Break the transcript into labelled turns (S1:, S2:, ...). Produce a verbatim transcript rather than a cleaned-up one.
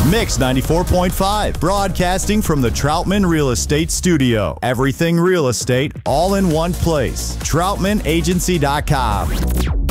S1: Mix ninety-four point five, broadcasting from the Troutman Real Estate Studio. Everything real estate, all in one place. Troutman Agency dot com.